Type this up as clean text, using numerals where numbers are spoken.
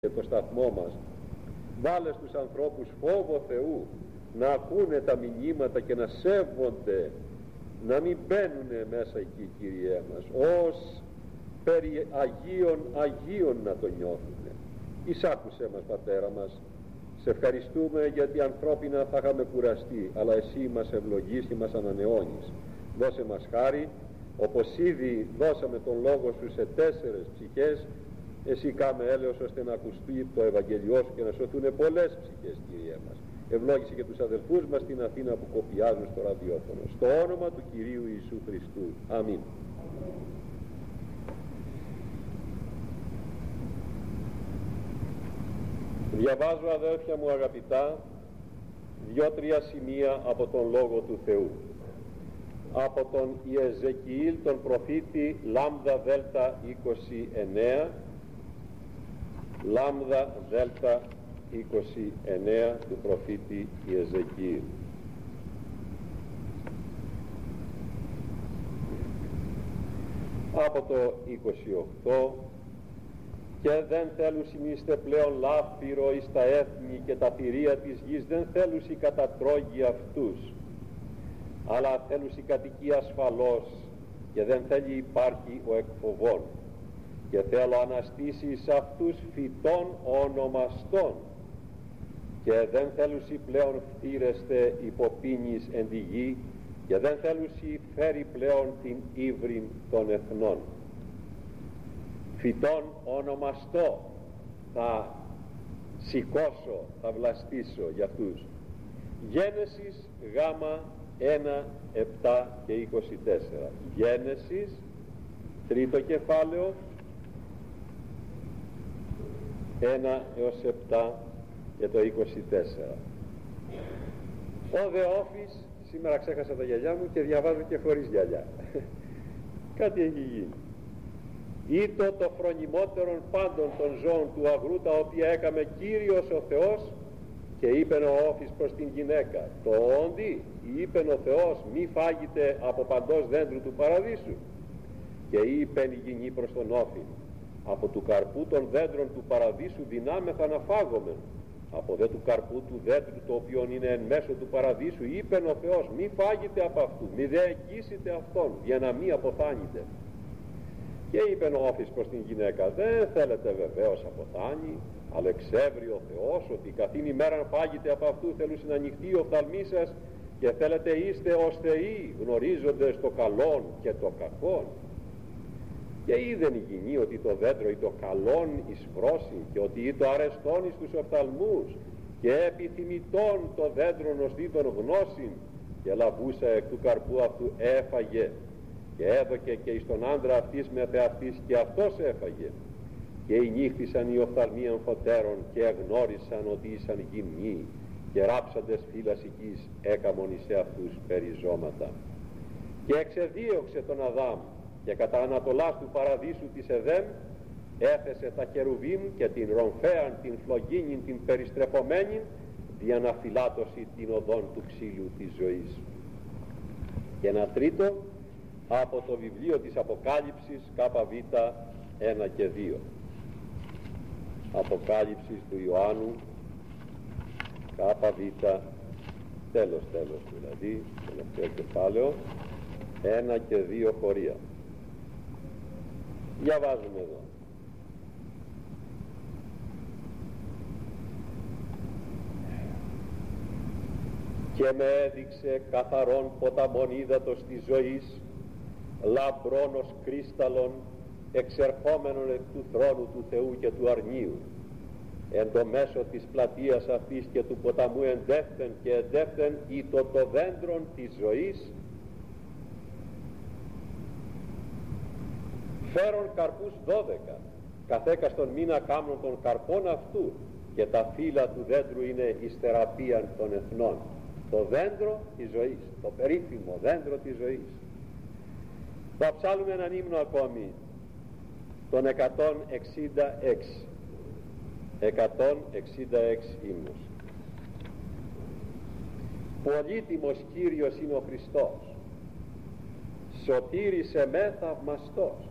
και το σταθμό μας. Βάλε στους ανθρώπους φόβο Θεού, να ακούνε τα μηνύματα και να σέβονται, να μην μπαίνουνε μέσα εκεί, Κύριέ μας, ως περί Αγίων να το νιώθουνε. Εισάκουσέ μας, Πατέρα μας. Σε ευχαριστούμε γιατί ανθρώπινα θα είχαμε κουραστεί, αλλά Εσύ μας ευλογείς και μας ανανεώνεις. Δώσε μας χάρη, όπως ήδη δώσαμε τον Λόγο Σου σε 4 ψυχές, Εσύ κάμε έλεος ώστε να ακουστεί το Ευαγγελιό Σου και να σωθούν πολλές ψυχές, Κύριε μας. Ευλόγησε και τους αδελφούς μας στην Αθήνα που κοπιάζουν στο ραδιόφωνο. Στο όνομα του Κυρίου Ιησού Χριστού. Αμήν. Διαβάζω, αδέλφια μου αγαπητά, 2-3 σημεία από τον Λόγο του Θεού. Από τον Ιεζεκιήλ, τον προφήτη, λάμδα δέλτα 29, λάμδα δέλτα 29 του προφήτη Ιεζεκιήλ. Από το 28, και δεν θέλουσι είστε πλέον λάφυρο εις τα έθνη και τα θηρία της γης, δεν θέλουσι κατατρώγει αυτούς, αλλά θέλουσι κατοικία ασφαλώς, και δεν θέλει υπάρχει ο εκφοβών, και θέλω αναστήσει σε αυτούς φυτών ονομαστών, και δεν θέλουσι πλέον φτύρεστε υποπίνης εν τη γη, και δεν θέλουσι φέρει πλέον την ύβριν των εθνών. Φυτών ονομαστό θα σηκώσω, θα βλαστήσω για αυτούς. Γένεσης γάμα 1, 7 και 24. Γένεσης, 3ο κεφάλαιο, 1 έως 7 και το 24. Ο Δεόφης, σήμερα ξέχασα τα γυαλιά μου και διαβάζω και χωρίς γυαλιά. Κάτι έχει γίνει. Ήτο το φρονιμότερον πάντων των ζώων του αγρού, τα οποία έκαμε Κύριος ο Θεός, και είπεν ο Όφης προς την γυναίκα, το όντι, είπεν ο Θεός, μη φάγετε από παντός δέντρου του παραδείσου. Και είπεν η γυνή προς τον Όφη, από του καρπού των δέντρων του παραδείσου δυνάμεθα να φάγομεν, από δε του καρπού του δέντρου το οποίο είναι εν μέσω του παραδείσου, είπεν ο Θεός, μη φάγετε από αυτού, μη δε εκκίσετε αυτόν, για να μη αποθάνετε. Και είπε ο Όφης προς την γυναίκα, δεν θέλετε βεβαίως αποθάνει, αλλά εξεύρει ο Θεός ότι καθήν ημέραν φάγετε από αυτού, θέλουσε να ανοιχτεί ο οφθαλμής σας, και θέλετε είστε ως θεοί, γνωρίζοντες το καλόν και το κακόν. Και είδεν η γυνή ότι το δέντρο ή το καλόν εις φρόση, και ότι ή το αρεστόν εις τους οφθαλμούς, και επιθυμητόν το δέντρον ως δι των γνώσιν, και λαβούσα εκ του καρπού αυτού έφαγε, και έδωκε και εις τον άντρα αυτής με θεαυτής, και αυτός έφαγε. Και ενύχθησαν οι οφθαλμοί αμφωτέρων, και εγνώρισαν ότι ήσαν γυμνοί, και ράψαντες φύλας οικείς έκαμον εις αυτούς περιζώματα. Και εξεδίωξε τον Αδάμ, και κατά ανατολάς του παραδείσου της Εδέμ έθεσε τα κερουβίμ και την ρομφέαν, την φλογίνην, την περιστρεφωμένην, δια να φυλάτωση την οδόν του ξύλου της ζωής. Και ένα τρίτο από το βιβλίο της Αποκάλυψης, ΚΒ 1 και 2. Αποκάλυψης του Ιωάννου, ΚΒ, τέλος δηλαδή, τελευταίο κεφάλαιο, 1 και 2 χωρία. Διαβάζουμε εδώ. Και με έδειξε καθαρόν ποταμόν ύδατος της ζωής, λαμπρόν ως κρίσταλλον, εξερχόμενον εκ του θρόνου του Θεού και του αρνίου, εν το μέσο της πλατείας αυτής και του ποταμού εντεύθεν, και εντεύθεν ήτο το δέντρον της ζωής, φέρον καρπούς 12, καθέκαστον μήνα κάμνων των καρπών αυτού, και τα φύλλα του δέντρου είναι εις θεραπείαν των εθνών. Το δέντρο της ζωής, το περίφημο δέντρο της ζωής. Θα ψάλουμε έναν ύμνο ακόμη, τον 166. 166 ύμνος. Πολύτιμος Κύριος είναι ο Χριστός, σωτήρισε με θαυμαστός,